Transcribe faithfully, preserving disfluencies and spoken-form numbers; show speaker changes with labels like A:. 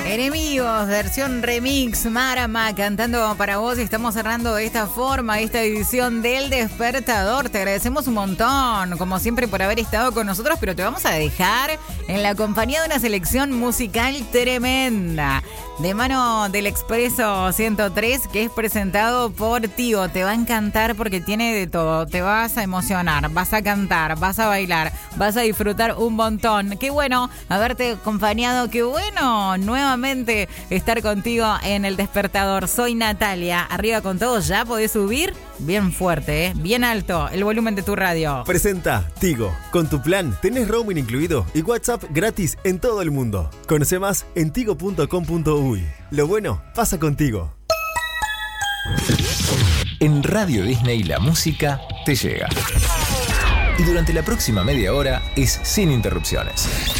A: Enemigos, versión remix, Marama cantando para vos. Y estamos cerrando de esta forma esta edición del Despertador. Te agradecemos un montón, como siempre, por haber estado con nosotros, pero te vamos a dejar en la compañía de una selección musical tremenda, de mano del Expreso ciento tres, que es presentado por Tigo. Te va a encantar porque tiene de todo. Te vas a emocionar, vas a cantar, vas a bailar, vas a disfrutar un montón. Qué bueno haberte acompañado, qué bueno nuevamente estar contigo en el Despertador. Soy Natalia, arriba con todo. Ya podés subir bien fuerte, ¿eh? Bien alto el volumen de tu radio.
B: Presenta Tigo. Con tu plan tenés roaming incluido y WhatsApp gratis en todo el mundo. Conoce más en tigo punto com punto uy. Lo bueno pasa contigo.
C: En Radio Disney la música te llega. Y durante la próxima media hora es sin interrupciones.